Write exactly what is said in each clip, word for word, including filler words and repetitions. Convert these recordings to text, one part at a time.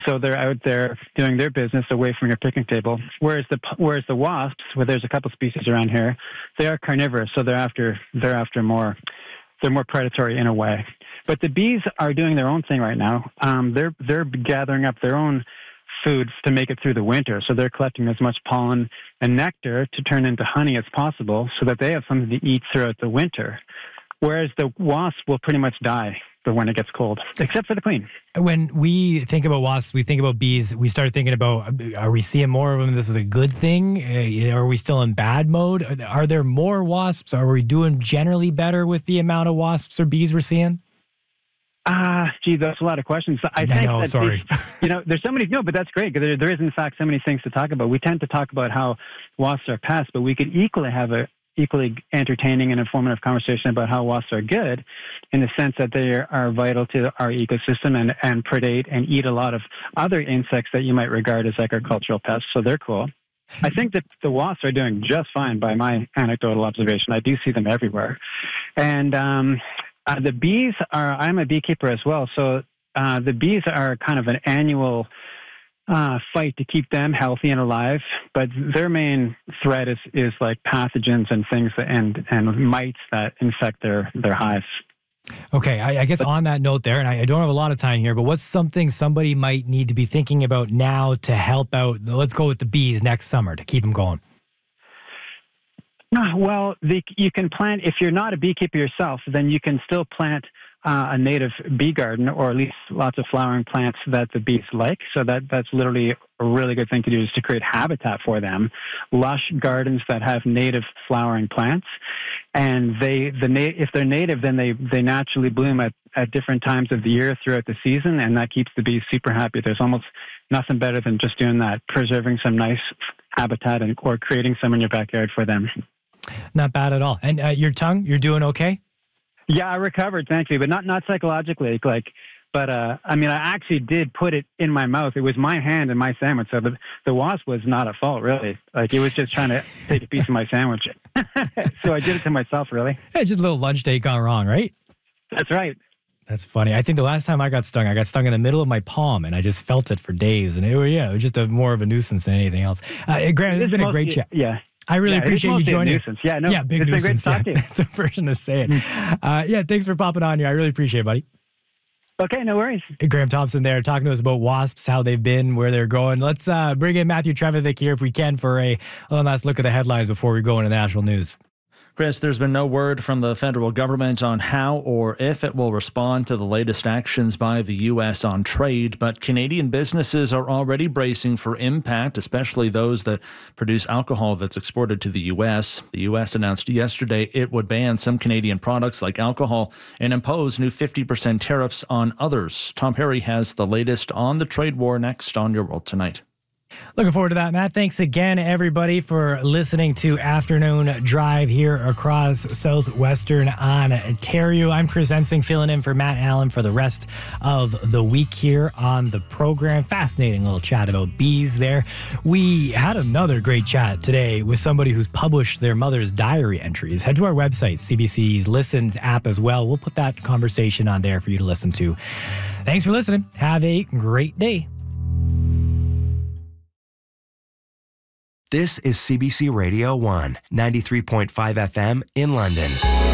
So they're out there doing their business away from your picnic table. Whereas the whereas the wasps, where there's a couple species around here, they are carnivorous, so they're after they're after more they're more predatory in a way. But the bees are doing their own thing right now. Um, they're they're gathering up their own food to make it through the winter. So they're collecting as much pollen and nectar to turn into honey as possible, so that they have something to eat throughout the winter. Whereas the wasp will pretty much die for when it gets cold, except for the queen. When we think about wasps, we think about bees, we start thinking about, are we seeing more of them? This is a good thing? Uh, Are we still in bad mode? Are there more wasps? Are we doing generally better with the amount of wasps or bees we're seeing? Ah, uh, gee, that's a lot of questions. I, I think know, that sorry. These, you know, there's so many, no, but that's great. There, there is, in fact, so many things to talk about. We tend to talk about how wasps are pests, but we could equally have a equally entertaining and informative conversation about how wasps are good, in the sense that they are, are vital to our ecosystem and, and predate and eat a lot of other insects that you might regard as agricultural pests. So they're cool. I think that the wasps are doing just fine by my anecdotal observation. I do see them everywhere. And um, uh, the bees are, I'm a beekeeper as well. So uh, the bees are kind of an annual Uh, fight to keep them healthy and alive, but their main threat is, is like pathogens and things that, and and mites that infect their their hives. Okay, I, I guess but, on that note there, and I, I don't have a lot of time here, but what's something somebody might need to be thinking about now to help out? Let's go with the bees next summer to keep them going. Well, the, you can plant, if you're not a beekeeper yourself, then you can still plant Uh, a native bee garden, or at least lots of flowering plants that the bees like. So that that's literally a really good thing to do, is to create habitat for them. Lush gardens that have native flowering plants, and they the na- if they're native, then they they naturally bloom at, at different times of the year throughout the season, and that keeps the bees super happy. There's almost nothing better than just doing that, preserving some nice habitat and or creating some in your backyard for them. Not bad at all. And uh, your tongue, you're doing okay? Yeah, I recovered, thank you, but not not psychologically. Like, but uh, I mean, I actually did put it in my mouth. It was my hand in my sandwich, so the the wasp was not at fault, really. Like, it was just trying to take a piece of my sandwich. So I did it to myself, really. Hey, just a little lunch date gone wrong, right? That's right. That's funny. I think the last time I got stung, I got stung in the middle of my palm, and I just felt it for days, and it was yeah, it was just a, more of a nuisance than anything else. Uh, Graham, this has been a great chat. Yeah. I really yeah, appreciate you joining. Nuisance. Yeah, no, yeah, big it's nuisance. Been great to talk yeah. to you. That's a version to say it. uh, yeah, thanks for popping on here. I really appreciate it, buddy. Okay, no worries. Graham Thompson there talking to us about wasps, how they've been, where they're going. Let's uh, bring in Matthew Trevithick here if we can for a one last look at the headlines before we go into the national news. Chris, there's been no word from the federal government on how or if it will respond to the latest actions by the U S on trade, but Canadian businesses are already bracing for impact, especially those that produce alcohol that's exported to the U S. The U S announced yesterday it would ban some Canadian products like alcohol and impose new fifty percent tariffs on others. Tom Perry has the latest on the trade war next on Your World Tonight. Looking forward to that, Matt. Thanks again, everybody, for listening to Afternoon Drive here across Southwestern Ontario. I'm Chris Ensing, filling in for Matt Allen for the rest of the week here on the program. Fascinating little chat about bees there. We had another great chat today with somebody who's published their mother's diary entries. Head to our website, C B C's Listens app as well. We'll put that conversation on there for you to listen to. Thanks for listening. Have a great day. This is C B C Radio one, ninety-three point five F M in London.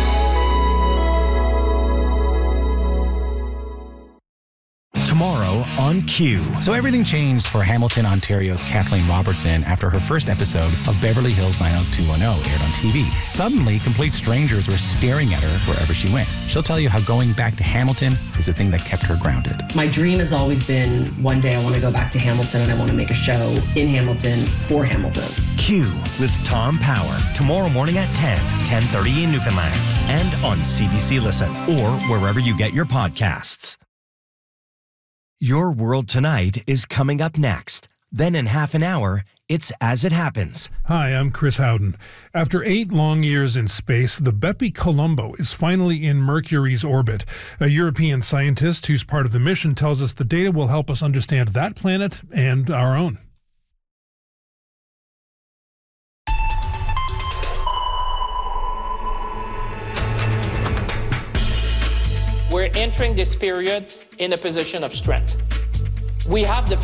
Tomorrow on Q. So everything changed for Hamilton, Ontario's Kathleen Robertson after her first episode of Beverly Hills nine oh two one oh aired on T V. Suddenly, complete strangers were staring at her wherever she went. She'll tell you how going back to Hamilton is the thing that kept her grounded. My dream has always been one day I want to go back to Hamilton and I want to make a show in Hamilton for Hamilton. Q with Tom Power. Tomorrow morning at ten, ten thirty in Newfoundland. And on C B C Listen or wherever you get your podcasts. Your World Tonight is coming up next. Then in half an hour, it's As It Happens. Hi, I'm Chris Howden. After eight long years in space, the Bepi Colombo is finally in Mercury's orbit. A European scientist who's part of the mission tells us the data will help us understand that planet and our own. We're entering this period in a position of strength. We have the